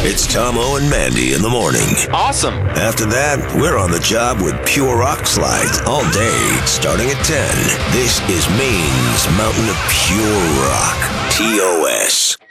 It's Tomo and Mandy in the morning. Awesome. After that, we're on the job with Pure Rock Slides all day, starting at 10. This is Maine's Mountain of Pure Rock. TOS.